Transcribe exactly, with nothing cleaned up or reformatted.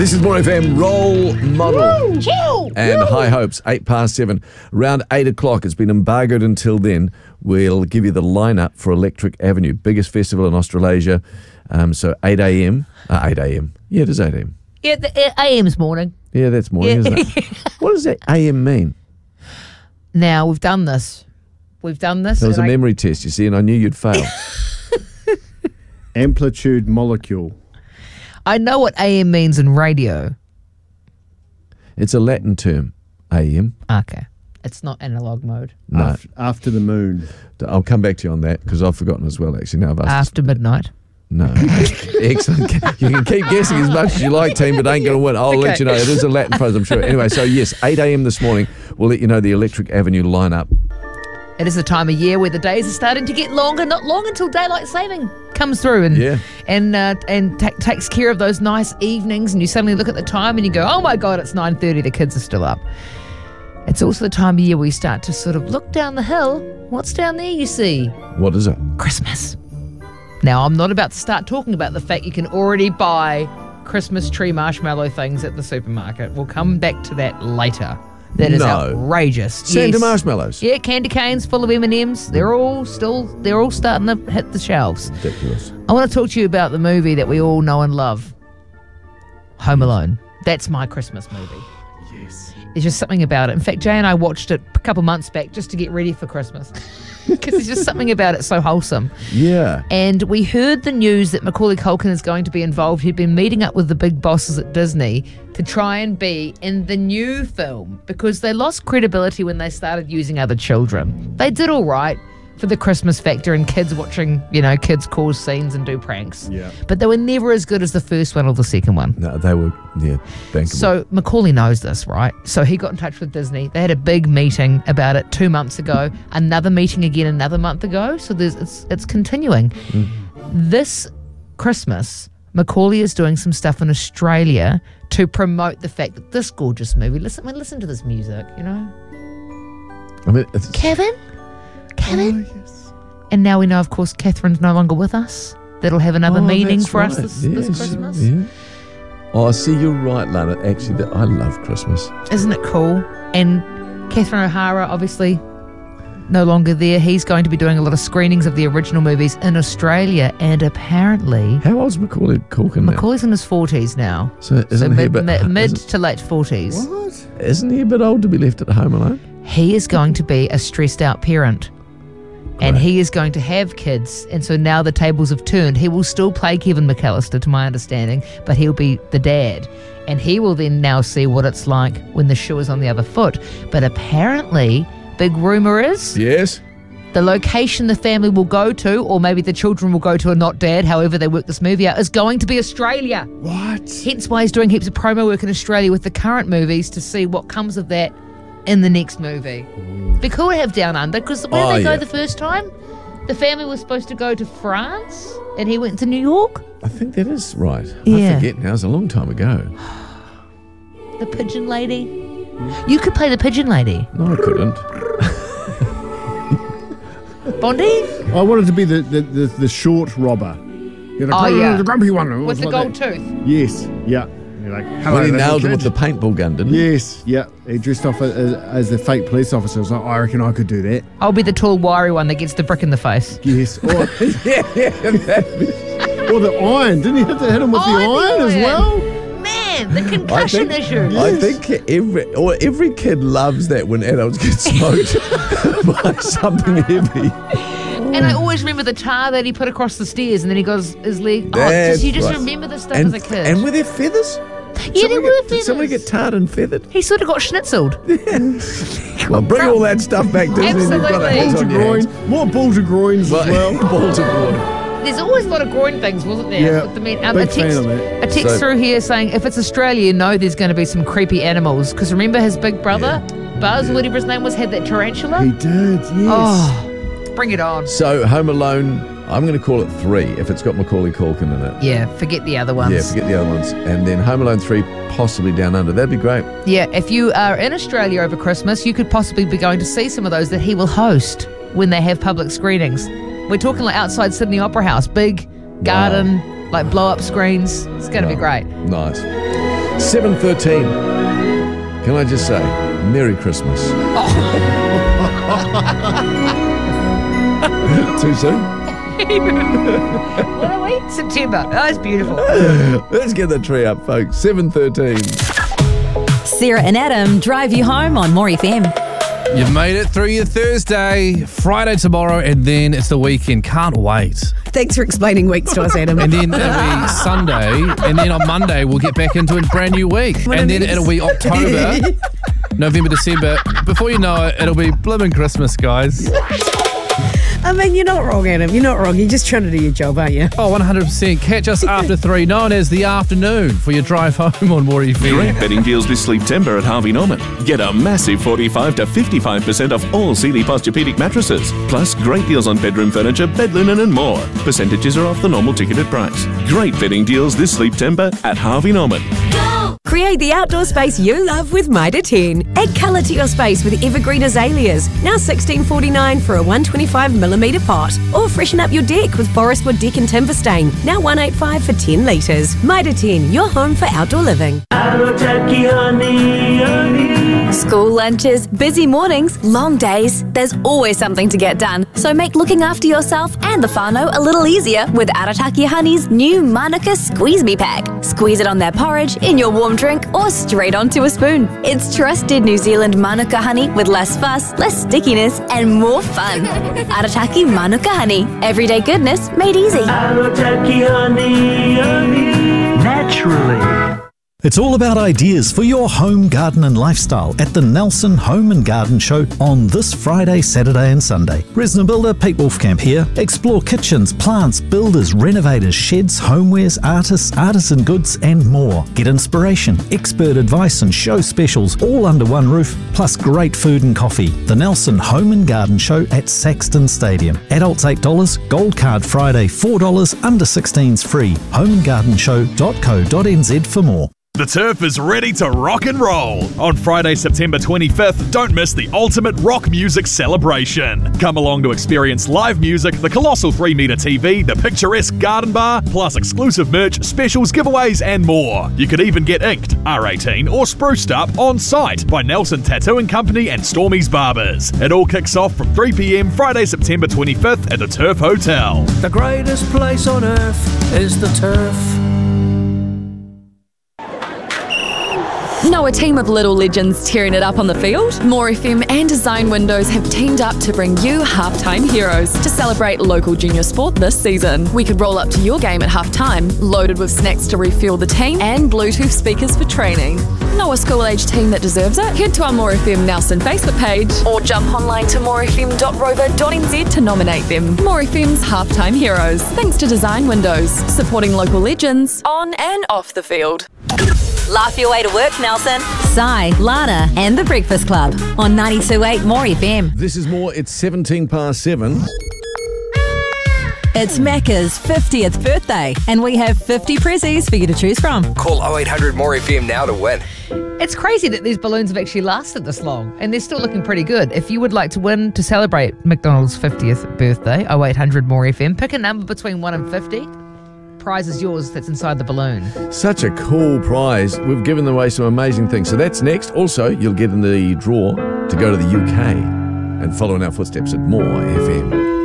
This is More F M Role Model. Woo! And Woo! High Hopes, eight past seven. Around eight o'clock, it's been embargoed until then. We'll give you the lineup for Electric Avenue, biggest festival in Australasia. Um, so eight a.m. Uh, eight a.m. Yeah, it is eight a.m. Yeah, the uh, A M's morning. Yeah, that's morning, Yeah. isn't it? What does that A M mean? Now, we've done this. We've done this. That was a and I- memory test, you see, and I knew you'd fail. Amplitude molecule. I know what A M means in radio. It's a Latin term, A M. Okay. It's not analog mode. No, After, after the moon. I'll come back to you on that because I've forgotten as well, actually. Now I've asked. After midnight. No. Excellent. You can keep guessing as much as you like, team, but ain't going to win. I'll let Okay. you know. It is a Latin phrase, I'm sure. Anyway, so yes, eight a.m. this morning, we'll let you know the Electric Avenue lineup. It is the time of year where the days are starting to get longer, not long until daylight saving comes through and Yeah. and uh, and ta takes care of those nice evenings, and you suddenly look at the time and you go, oh my God, it's nine thirty, the kids are still up. It's also the time of year where you start to sort of look down the hill. What's down there, you see? What is it? Christmas. Now, I'm not about to start talking about the fact you can already buy Christmas tree marshmallow things at the supermarket. We'll come back to that later. That is No. outrageous. Santa Yes. marshmallows. Yeah, candy canes full of M and M's. They're all still, they're all starting to hit the shelves. Ridiculous. I want to talk to you about the movie that we all know and love, Home Alone. That's my Christmas movie. Yes. There's just something about it. In fact, Jay and I watched it a couple months back just to get ready for Christmas because there's just something about it so wholesome. Yeah. And we heard the news that Macaulay Culkin is going to be involved. He'd been meeting up with the big bosses at Disney to try and be in the new film because they lost credibility when they started using other children. They did all right for the Christmas factor and kids watching, you know, kids cause scenes and do pranks. Yeah. But they were never as good as the first one or the second one. No, they were, yeah, bankable. So Macaulay knows this, right? So he got in touch with Disney. They had a big meeting about it two months ago. Another meeting again another month ago. So there's it's it's continuing. Mm-hmm. This Christmas, Macaulay is doing some stuff in Australia to promote the fact that this gorgeous movie. Listen, I mean, listen to this music. You know, I mean, it's, Kevin, Kevin. Oh, yes. And now we know, of course, Catherine's no longer with us. That'll have another Oh, meaning that's for us right. this, this Yes, Christmas. Yeah. Oh, see, you're right, Lana. Actually, that I love Christmas. Isn't it cool? And Catherine O'Hara, obviously, no longer there. He's going to be doing a lot of screenings of the original movies in Australia, and apparently How old's Macaulay Culkin now? Macaulay's in his forties now. So isn't So he a mid, bit, mid, mid isn't, to late forties. What? isn't he a bit old to be left at home alone? He is going to be a stressed out parent. And Great. he is going to have kids. And so now the tables have turned. He will still play Kevin McAllister, to my understanding, but he'll be the dad. And he will then now see what it's like when the shoe is on the other foot. But apparently, big rumour is Yes. the location the family will go to, or maybe the children will go to and not dad, however they work this movie out, is going to be Australia. What? Hence why he's doing heaps of promo work in Australia with the current movies to see what comes of that in the next movie. Be cool to have Down Under, because where Oh, did they go yeah. the first time? The family was supposed to go to France, and he went to New York. I think that is right. Yeah. I forget now. It was a long time ago. The Pigeon Lady. You could play the Pigeon Lady. No, I couldn't. Bondi? I wanted to be the, the, the, the short robber. You're the, Oh, yeah. the grumpy one. It With was the like gold that. tooth. Yes, yeah. You're like, hello, When he little nailed him kid. with the paintball gun, didn't he? Yes, yeah. He dressed off as, as the fake police officer. I was like, I reckon I could do that. I'll be the tall, wiry one that gets the brick in the face. Yes. Or, yeah, yeah. that'd be- or the iron. Didn't he have to hit him with Oh, the the iron as iron. well? Man, the I concussion think, issues. I think every or every kid loves that when adults get smoked by something heavy. And I always remember the tar that he put across the stairs, and then he got his, his leg. Oh, That's just, you just right. remember this stuff And, as a kid. and were there feathers? yeah, there Somebody were get, Did feathers. somebody get tarred and feathered? He sort of got schnitzeled. Well, bring all that stuff back, Disney. and You've got a Absolutely. hands Bull to on your groin. hands. More bull to groins as well. Ball to groin. There's always a lot of groin things, wasn't there? Yeah, With the men- um, big a text, fan of that. a text So- through here saying, if it's Australia, you know there's going to be some creepy animals. Because remember his big brother, Buzz, whatever his name was, had that tarantula? He did, yes. Oh, bring it on. So, Home Alone, I'm going to call it three if it's got Macaulay Culkin in it. Yeah, forget the other ones. Yeah, forget the other ones. And then Home Alone three, possibly Down Under. That'd be great. Yeah, if you are in Australia over Christmas, you could possibly be going to see some of those that he will host when they have public screenings. We're talking like outside Sydney Opera House, big garden, like blow-up screens. It's going to be great. Nice. seven thirteen. Can I just say, Merry Christmas. Too soon? What are we? September. Oh, it's beautiful. Let's get the tree up, folks. seven thirteen. Sarah and Adam drive you home on More F M. You've made it through your Thursday, Friday tomorrow, and then it's the weekend. Can't wait. Thanks for explaining weeks to us, Adam. And then it'll be Sunday, and then on Monday we'll get back into a brand new week. What and it then is. it'll be October, November, December. Before you know it, it'll be blooming Christmas, guys. I mean, you're not wrong, Adam. You're not wrong. You're just trying to do your job, aren't you? Oh, one hundred percent. Catch us after three, known as the afternoon, for your drive home on More F M. Great betting deals this September at Harvey Norman. Get a massive forty-five to fifty-five percent off all Sealy Posturepedic mattresses. Plus, great deals on bedroom furniture, bed linen and more. Percentages are off the normal ticketed price. Great betting deals this September at Harvey Norman. Create the outdoor space you love with Mitre ten. Add colour to your space with evergreen azaleas. Now sixteen forty-nine for a one twenty-five millimetre pot. Or freshen up your deck with Forest Wood Deck and Timber Stain. Now one eighty-five for ten litres. Mitre ten, your home for outdoor living. School lunches, busy mornings, long days. There's always something to get done. So make looking after yourself and the whānau a little easier with Arataki Honey's new Manuka Squeeze Me Pack. Squeeze it on their porridge, in your warm drink, or straight onto a spoon. It's trusted New Zealand Manuka honey with less fuss, less stickiness, and more fun. Arataki Manuka Honey. Everyday goodness made easy. Arataki honey, honey, naturally. It's all about ideas for your home, garden and lifestyle at the Nelson Home and Garden Show on this Friday, Saturday and Sunday. Resna Builder, Pete Wolfcamp here. Explore kitchens, plants, builders, renovators, sheds, homewares, artists, artisan goods and more. Get inspiration, expert advice and show specials all under one roof, plus great food and coffee. The Nelson Home and Garden Show at Saxton Stadium. Adults eight dollars, Gold Card Friday four dollars, under sixteens free. home and garden show dot co dot n z for more. The Turf is ready to rock and roll. On Friday, September twenty-fifth, don't miss the ultimate rock music celebration. Come along to experience live music, the colossal three metre T V, the picturesque garden bar, plus exclusive merch, specials, giveaways and more. You could even get inked, R eighteen or spruced up on site by Nelson Tattoo and Company and Stormy's Barbers. It all kicks off from three p.m. Friday, September twenty-fifth at the Turf Hotel. The greatest place on earth is the Turf. Know a team of little legends tearing it up on the field? More F M and Design Windows have teamed up to bring you Halftime Heroes to celebrate local junior sport this season. We could roll up to your game at halftime, loaded with snacks to refuel the team and Bluetooth speakers for training. Know a school-age team that deserves it? Head to our More F M Nelson Facebook page or jump online to more f m dot rover dot n z to nominate them. More F M's Halftime Heroes, thanks to Design Windows, supporting local legends on and off the field. Laugh your way to work, Nelson. Sai, Lana, and The Breakfast Club on ninety-two point eight More F M. This is more. It's seventeen past seven. It's Macca's fiftieth birthday, and we have fifty prezzies for you to choose from. Call oh eight hundred more F M now to win. It's crazy that these balloons have actually lasted this long, and they're still looking pretty good. If you would like to win to celebrate McDonald's fiftieth birthday, oh eight hundred more F M, pick a number between one and fifty. Prize is yours that's inside the balloon. Such a cool prize. We've given away some amazing things. So that's next. Also, you'll get in the draw to go to the U K and follow in our footsteps at More F M.